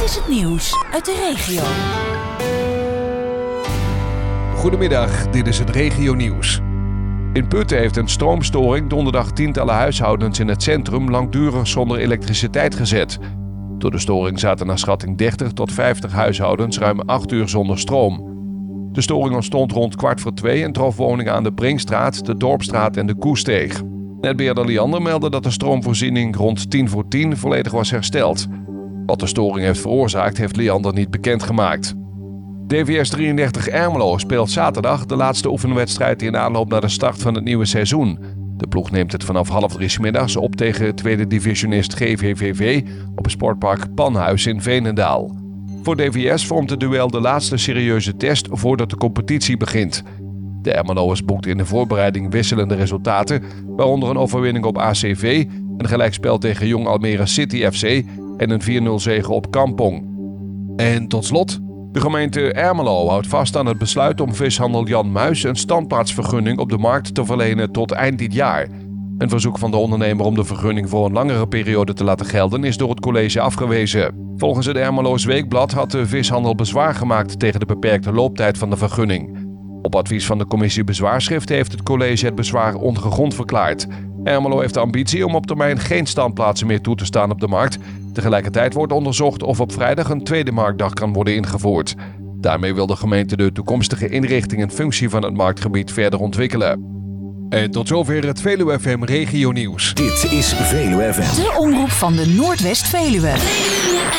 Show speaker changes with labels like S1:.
S1: is het nieuws uit de regio.
S2: Goedemiddag, dit is het regionieuws. In Putten heeft een stroomstoring donderdag tientallen huishoudens in het centrum langdurig zonder elektriciteit gezet. Door de storing zaten naar schatting 30 tot 50 huishoudens ruim 8 uur zonder stroom. De storing ontstond rond 1:15 en trof woningen aan de Brinkstraat, de Dorpstraat en de Koesteeg. Netbeheerder Liander meldde dat de stroomvoorziening rond 9:50 volledig was hersteld. Wat de storing heeft veroorzaakt, heeft Liander niet bekendgemaakt. DVS 33 Ermelo speelt zaterdag de laatste oefenwedstrijd in aanloop naar de start van het nieuwe seizoen. De ploeg neemt het vanaf 2:30 's middags op tegen tweede divisionist GVVV op het sportpark Panhuis in Veenendaal. Voor DVS vormt het duel de laatste serieuze test voordat de competitie begint. De Ermeloers boekten in de voorbereiding wisselende resultaten, waaronder een overwinning op ACV, een gelijkspel tegen Jong Almere City FC en een 4-0 zege op Kampong. En tot slot, de gemeente Ermelo houdt vast aan het besluit om vishandel Jan Muis een standplaatsvergunning op de markt te verlenen tot eind dit jaar. Een verzoek van de ondernemer om de vergunning voor een langere periode te laten gelden is door het college afgewezen. Volgens het Ermeloos Weekblad had de vishandel bezwaar gemaakt tegen de beperkte looptijd van de vergunning. Op advies van de commissie bezwaarschriften heeft het college het bezwaar ongegrond verklaard. Ermelo heeft de ambitie om op termijn geen standplaatsen meer toe te staan op de markt. Tegelijkertijd wordt onderzocht of op vrijdag een tweede marktdag kan worden ingevoerd. Daarmee wil de gemeente de toekomstige inrichting en functie van het marktgebied verder ontwikkelen. En tot zover het Veluwe FM Regio Nieuws.
S3: Dit is Veluwe FM.
S1: De omroep van de Noordwest-Veluwe.